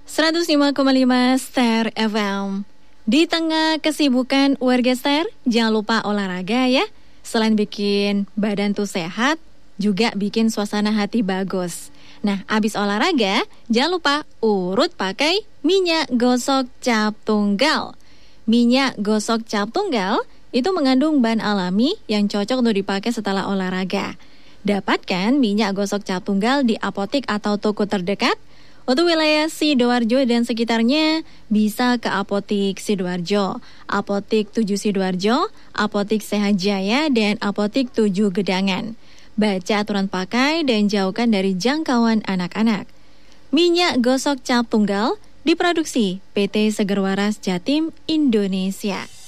105,5 Star FM. Di tengah kesibukan warga Star, jangan lupa olahraga ya. Selain bikin badan tuh sehat, juga bikin suasana hati bagus. Nah, abis olahraga, jangan lupa urut pakai minyak gosok cap tunggal. Minyak gosok cap tunggal itu mengandung bahan alami yang cocok untuk dipakai setelah olahraga. Dapatkan minyak gosok cap tunggal di apotik atau toko terdekat. Untuk wilayah Sidoarjo dan sekitarnya, bisa ke Apotik Sidoarjo, Apotik 7 Sidoarjo, Apotik Sehat Jaya, dan Apotik 7 Gedangan. Baca aturan pakai dan jauhkan dari jangkauan anak-anak. Minyak gosok cap tunggal diproduksi PT Seger Waras Jatim, Indonesia.